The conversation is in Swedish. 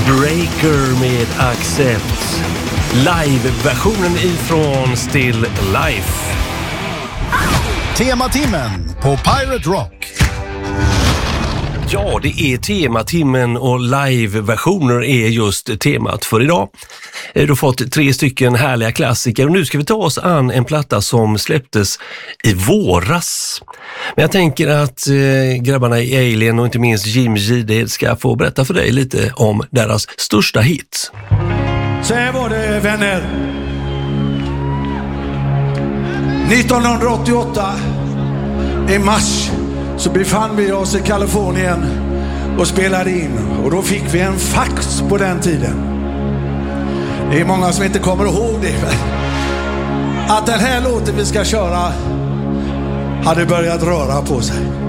Breaker med Accept. Live-versionen ifrån Still Life. Tematimmen på Pirate Rock. Ja, det är tematimmen och live-versioner är just temat för idag. Du har fått 3 stycken härliga klassiker och nu ska vi ta oss an en platta som släpptes i våras. Men jag tänker att grabbarna i Alien och inte minst Jim Gide ska få berätta för dig lite om deras största hit. Så här var det, vänner. 1988 i mars så befann vi oss i Kalifornien och spelade in. Och då fick vi en fax på den tiden. Det är många som inte kommer ihåg det. Att den här låten vi ska köra hade börjat röra på sig.